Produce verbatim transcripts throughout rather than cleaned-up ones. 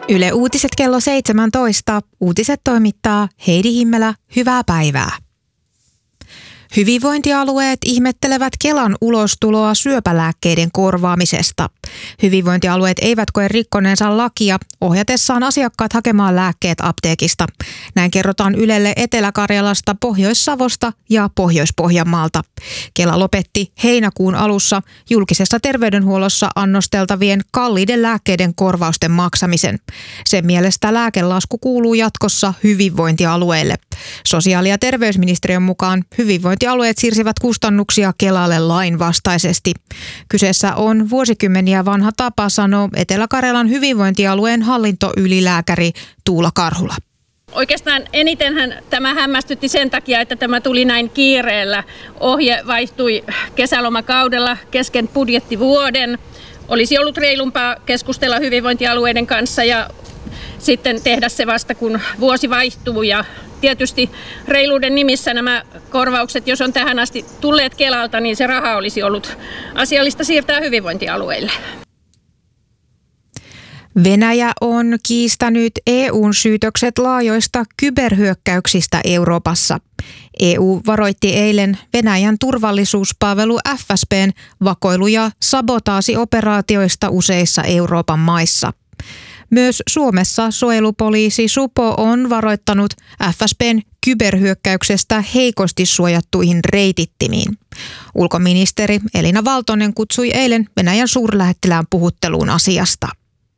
Yle Uutiset kello seitsemäntoista. Uutiset toimittaa Heidi Himmelä. Hyvää päivää. Hyvinvointialueet ihmettelevät Kelan ulostuloa syöpälääkkeiden korvaamisesta. Hyvinvointialueet eivät koe rikkoneensa lakia ohjatessaan asiakkaat hakemaan lääkkeet apteekista. Näin kerrotaan Ylelle Etelä-Karjalasta, Pohjois-Savosta ja Pohjois-Pohjanmaalta. Kela lopetti heinäkuun alussa julkisessa terveydenhuollossa annosteltavien kalliiden lääkkeiden korvausten maksamisen. Sen mielestä lääkelasku kuuluu jatkossa hyvinvointialueille. Sosiaali- ja terveysministeriön mukaan hyvinvointialueet siirsivät kustannuksia Kelalle lainvastaisesti. Kyseessä on vuosikymmeniä vanha tapa, sanoo Etelä-Karjalan hyvinvointialueen hallintoylilääkäri Tuula Karhula. Oikeastaan enitenhän tämä hämmästytti sen takia, että tämä tuli näin kiireellä. Ohje vaihtui kesälomakaudella kesken budjettivuoden. Olisi ollut reilumpaa keskustella hyvinvointialueiden kanssa ja sitten tehdä se vasta, kun vuosi vaihtuu. Ja tietysti reiluuden nimissä nämä korvaukset, jos on tähän asti tulleet Kelalta, niin se raha olisi ollut asiallista siirtää hyvinvointialueille. Venäjä on kiistänyt E U:n syytökset laajoista kyberhyökkäyksistä Euroopassa. E U varoitti eilen Venäjän turvallisuuspalvelu F S B:n vakoilu- ja sabotaasioperaatioista useissa Euroopan maissa. Myös Suomessa suojelupoliisi Supo on varoittanut F S B:n kyberhyökkäyksestä heikosti suojattuihin reitittimiin. Ulkoministeri Elina Valtonen kutsui eilen Venäjän suurlähettilään puhutteluun asiasta.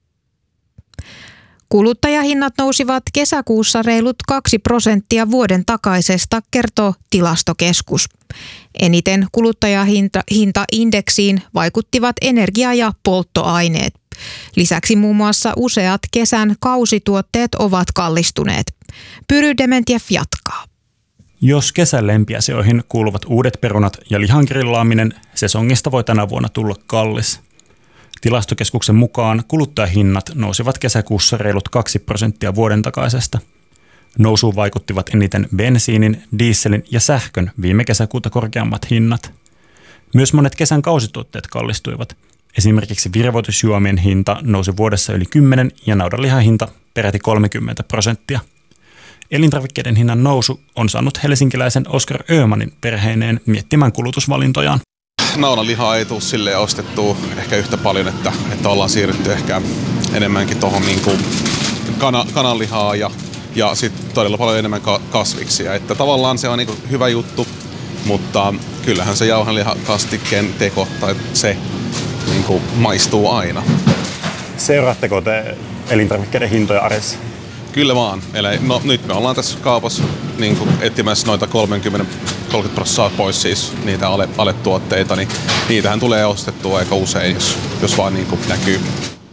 Kuluttajahinnat nousivat kesäkuussa reilut kaksi prosenttia vuoden takaisesta, kertoo Tilastokeskus. Eniten kuluttajahintaindeksiin vaikuttivat energia- ja polttoaineet. Lisäksi muun muassa useat kesän kausituotteet ovat kallistuneet. Pyry Dementjev jatkaa. Jos kesän lempiasioihin kuuluvat uudet perunat ja lihan grillaaminen, sesongista voi tänä vuonna tulla kallis. Tilastokeskuksen mukaan kuluttajahinnat nousivat kesäkuussa reilut kaksi prosenttia vuoden takaisesta. Nousuun vaikuttivat eniten bensiinin, dieselin ja sähkön viime kesäkuuta korkeammat hinnat. Myös monet kesän kausituotteet kallistuivat. Esimerkiksi virvoitusjuomien hinta nousi vuodessa yli kymmenen ja naudanlihan hinta peräti kolmekymmentä prosenttia. Elintarvikkeiden hinnan nousu on saanut helsinkiläisen Oskar Öhmanin perheineen miettimään kulutusvalintojaan. Naudanlihaa ei tule silleen ostettua ehkä yhtä paljon, että, että ollaan siirrytty ehkä enemmänkin tuohon niin kuin kana, kananlihaa ja, ja sitten todella paljon enemmän ka- kasviksia. Että tavallaan se on niin kuin hyvä juttu, mutta kyllähän se jauhanlihakastikkeen teko tai se niin kuin maistuu aina. Seuraatteko te elintarvikkeiden hintoja arjessa? Kyllä vaan. Eli no, nyt me ollaan tässä kaupassa niin kuin etsimässä noita kolmekymmentä kolmekymmentä prosenttia pois siis niitä ale, aletuotteita, niin niitähän tulee ostettua aika usein, jos, jos vaan niin kuin näkyy.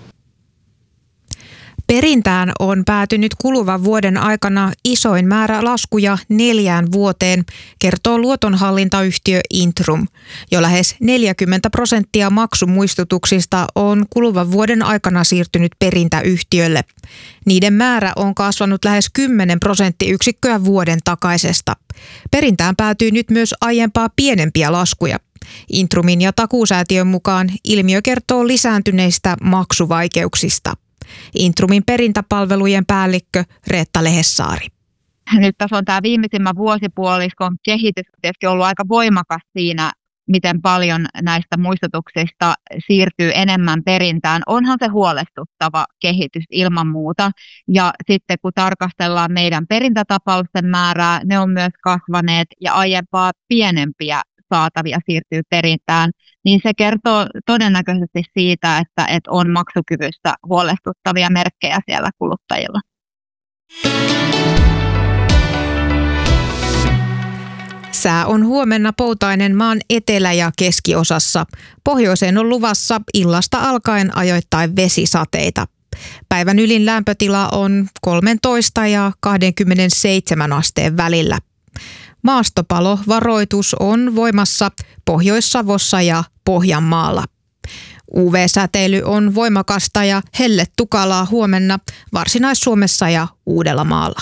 Perintään on päätynyt kuluvan vuoden aikana isoin määrä laskuja neljään vuoteen, kertoo luotonhallintayhtiö Intrum. Jo lähes neljäkymmentä prosenttia maksumuistutuksista on kuluvan vuoden aikana siirtynyt perintäyhtiölle. Niiden määrä on kasvanut lähes kymmenen prosenttiyksikköä vuoden takaisesta. Perintään päätyy nyt myös aiempaa pienempiä laskuja. Intrumin ja takuusäätiön mukaan ilmiö kertoo lisääntyneistä maksuvaikeuksista. Intrumin perintäpalvelujen päällikkö Reetta Lehessaari. Nyt tässä on tämä viimeisimmän vuosipuoliskon kehitys tietysti ollut aika voimakas siinä, miten paljon näistä muistutuksista siirtyy enemmän perintään. Onhan se huolestuttava kehitys ilman muuta. Ja sitten kun tarkastellaan meidän perintätapausten määrää, ne on myös kasvaneet ja aiempaa pienempiä saatavia siirtyy perintään, niin se kertoo todennäköisesti siitä, että, että on maksukyvystä huolestuttavia merkkejä siellä kuluttajilla. Sää on huomenna poutainen maan etelä- ja keskiosassa. Pohjoiseen on luvassa illasta alkaen ajoittain vesisateita. Päivän ylin lämpötila on kolmetoista ja kaksikymmentäseitsemän asteen välillä. Maastopalovaroitus on voimassa Pohjois-Savossa ja Pohjanmaalla. U V-säteily on voimakasta ja helletukalaa huomenna Varsinais-Suomessa ja Uudellamaalla.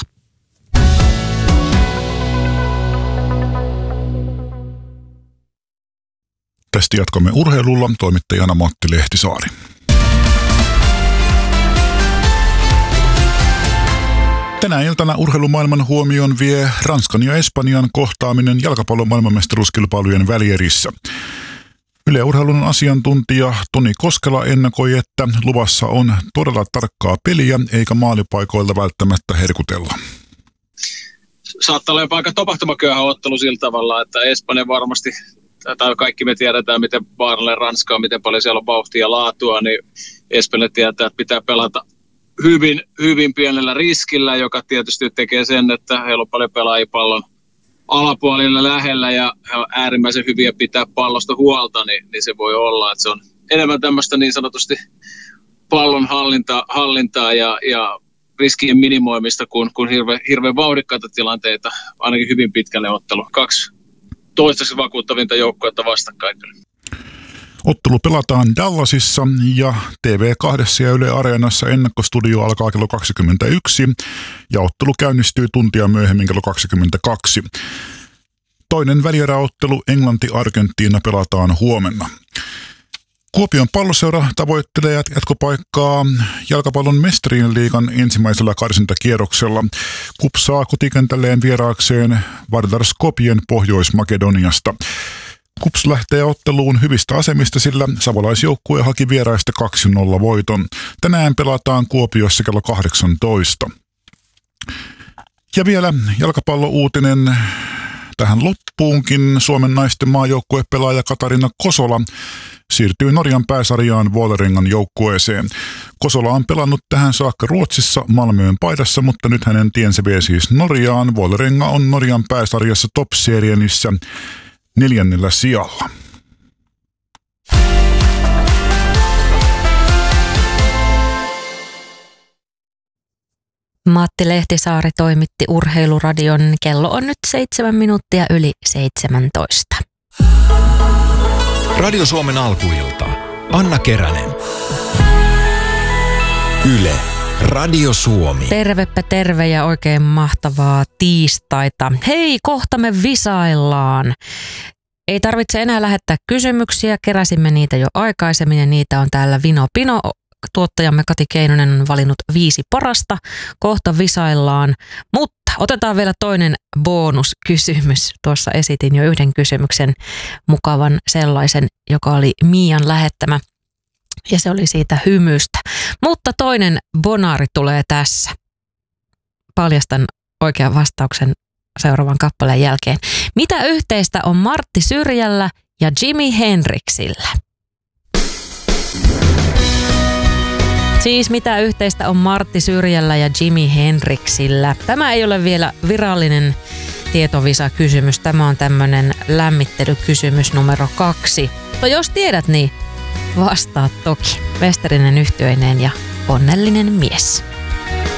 Tästä jatkamme urheilulla, toimittajana Matti Lehtisaari. Tänä iltana urheilumaailman huomion vie Ranskan ja Espanjan kohtaaminen jalkapallon maailmanmestaruuskilpailujen välierissä. Yle Urheilun asiantuntija Toni Koskela ennakoi, että luvassa on todella tarkkaa peliä eikä maalipaikoilla välttämättä herkutella. Saattaa olla jopa aika tapahtumaköyhä ottelu sillä tavalla, että Espanja varmasti, tai kaikki me tiedetään, miten vaarallinen Ranska on, miten paljon siellä on vauhtia ja laatua, niin Espanja tietää, että pitää pelata hyvin, hyvin pienellä riskillä, joka tietysti tekee sen, että heillä on paljon pelaajia pallon alapuolilla lähellä ja he on äärimmäisen hyviä pitää pallosta huolta, niin, niin se voi olla, että se on enemmän tämmöistä niin sanotusti pallon hallinta, hallintaa ja, ja riskien minimoimista kuin, kuin hirveän hirve vauhdikkaita tilanteita, ainakin hyvin pitkälle ottelu. Kaksi toistaiseksi vakuuttavinta joukkuetta vastakkain. Ottelu pelataan Dallasissa ja T V kaksi ja Yle Areenassa ennakkostudio alkaa kello kaksikymmentäyksi ja ottelu käynnistyy tuntia myöhemmin kello kaksikymmentäkaksi. Toinen välieräottelu Englanti-Argentiina pelataan huomenna. Kuopion Palloseura tavoittelee jatkopaikkaa jalkapallon mestarien liigan ensimmäisellä karsintakierroksella. K U P saa kotikentälleen vieraakseen Vardar Skopjen Pohjois-Makedoniasta. K U P S lähtee otteluun hyvistä asemista, sillä savolaisjoukkue haki vieraista kaksi nolla voiton. Tänään pelataan Kuopiossa kello kahdeksantoista. Ja vielä jalkapallouutinen tähän loppuunkin. Suomen naisten maajoukkuepelaaja Katarina Kosola siirtyy Norjan pääsarjaan Vålerengan joukkueeseen. Kosola on pelannut tähän saakka Ruotsissa Malmöön paidassa, mutta nyt hänen tiensä vie siis Norjaan. Vålerenga on Norjan pääsarjassa Top-serienissä neljännellä sijalla. Matti Lehtisaari toimitti Urheiluradion. Kello on nyt seitsemän minuuttia yli seitsemäntoista. Radio Suomen alkuilta. Anna Keränen. Yle. Radio Suomi. Tervepä terve ja oikein mahtavaa tiistaita. Hei, kohta me visaillaan. Ei tarvitse enää lähettää kysymyksiä. Keräsimme niitä jo aikaisemmin ja niitä on täällä Vino Pino. Tuottajamme Kati Keinonen on valinnut viisi parasta. Kohta visaillaan, mutta otetaan vielä toinen bonuskysymys. Tuossa esitin jo yhden kysymyksen, mukavan sellaisen, joka oli Mian lähettämä. Ja se oli siitä hymystä. Mutta toinen bonaari tulee tässä. Paljastan oikean vastauksen seuraavan kappaleen jälkeen. Mitä yhteistä on Martti Syrjällä ja Jimi Hendrixillä? Siis mitä yhteistä on Martti Syrjällä ja Jimi Hendrixillä? Tämä ei ole vielä virallinen tietovisa-kysymys. Tämä on tämmöinen lämmittelykysymys numero kaksi. No jos tiedät, niin vastaa toki. Mestarinen yhtyeineen ja onnellinen mies.